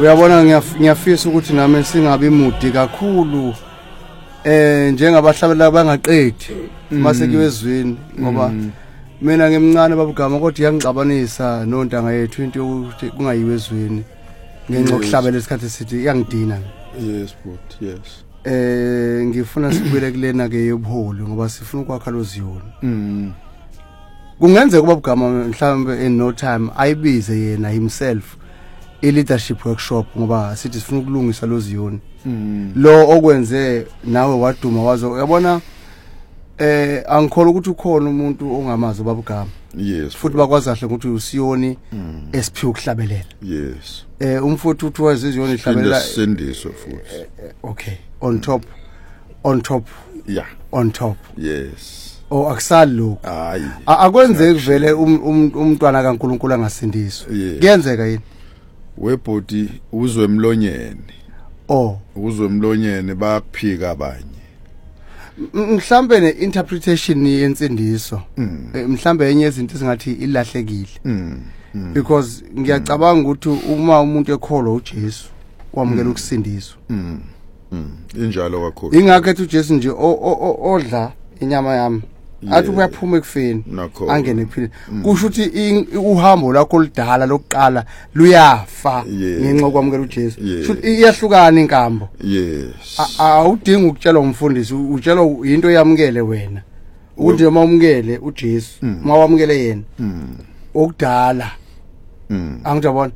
uyabona ngiyafisa ukuthi nami singabe imudi kakhulu njengabahlabela bangaqedi mase kuwezweni ngoba mina ngimncane babugama kodwa yangixabanisa nontanga yethu into yokuthi kungayiwezweni ngenxa yokuhlabela isikhathi esithi yangidina. Yes but yes. Ngifuna sibuyele kulena ke yobuholi ngoba sifuna ukwakha loziyoni. Kungenzeka babugama mhlawumbe in no time ayibize yena himself i-leadership workshop ngoba sithi sifuna ukulungisa loziyoni. Lo okwenze nawe waduma wazo uyabona angikholwa ukuthi ukhona umuntu ongamazi babugama. Yes. Futhi bakwazi kahle ukuthi usiyoni esiphiwe ukuhlabelela. Yes. Umfuthu uthi waziziyoni ihlabelela sendiso futhi. Okay. On top. Yeah. On top. Yes. Akusali lokho. Hayi. Akwenzeki vele umntwana kaNkuluNkulu angasindiswa. Kuyenzeka yini? Webhodi uzwe emlonyeni. Uzwe emlonyeni bayaphika abanye. Mhlambe neinterpretation yensindiso. Mhlambe enye izinto esingathi ilahlekile. Because ngiyacabanga ukuthi uma umuntu ekholwa uJesu kwamukela ukusindiswa. Injalo kakhulu. Ingakho ethi uJesu nje odla inyama yami athi uyaphuma ekufeni angene ephile kusho ukuthi uhambo lakho lidala lokuqala luyafa ngenxa kwamukela uJesu futhi iyahlukana inkambo. Yes. Awudingi ukutshelwa umfundisi utshelwa into yamukele wena ukuthi uma umukele uJesu uma wamukele yena okudala angijabona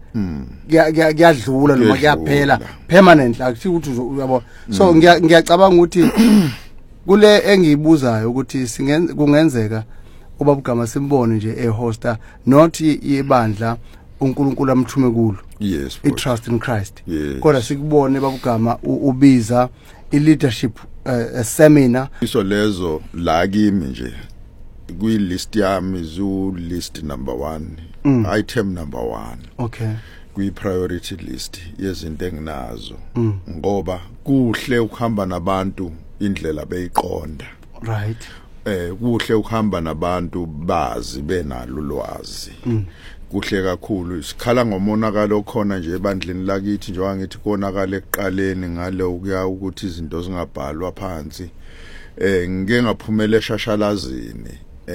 kuyadlula noma kuyaphela permanent akuthi ukuthi uyabona. So ngiyacabanga ukuthi kule engiyibuzayo ukuthi kungenzeka ubabugama simbone nje ehosta not ibandla uNkulunkulu amthume kulo. Yes. I trust in Christ. Yes. Kodwa sikubone babugama ubiza i-leadership seminar iso lezo la kimi nje kwi list yami zu list number 1 item number 1. Okay. Kwi priority list yezinto enginazo ngoba kuhle ukuhamba nabantu indlela beyiqonda. Right. Kuhle ukuhamba nabantu bazi benalo lwazi. Kuhle kakhulu sikhala ngomonakalo khona nje ebandleni lakithi nje wangithi konakala ekuqaleni ngale ukuya ukuthi izinto zingabhalwa phansi. Ngike ngaphumela eshashalazini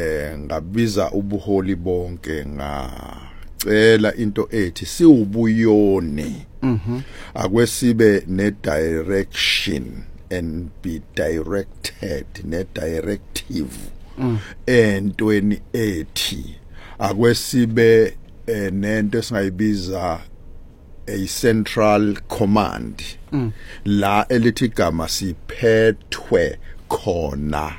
ngabiza ubuholi bonke ngacela into ethi siwubuyone akwesibe ne direction and be directed ne directive entweni ethi akwesibe nento esingayibiza a central command la elithi gama siphethwe khona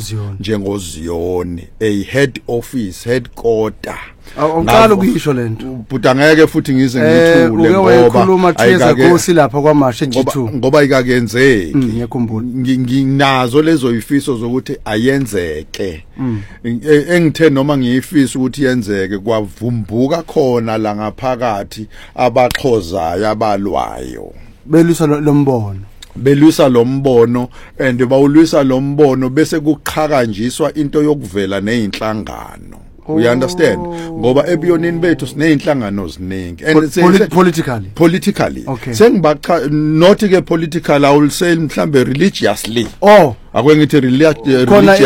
njengoziyoni a head office headquarter. Awuqala ukuyisho lento buta ngeke futhi ngize ngithule ngoba ayikake Nkosi lapha kwaMashe G2 ngoba ikakenzeki. Ngiyakhumbula nginazo lezo ifiso zokuthi ayenzeke engithe noma ngiyifisa ukuthi yenzeke kwavumbuka khona la ngaphakathi abaxhozayo abalwayo belwisa lo mbono and bawulwisa lo mbono bese kuqhakanjiswa into yokuvela nezinhlangano. You understand? Ngoba ebiyonini bethu sineyinhlangano ziningi and politically okay. Sengibacha not ke political I will say mhlambe religiously. Akwengithi religiously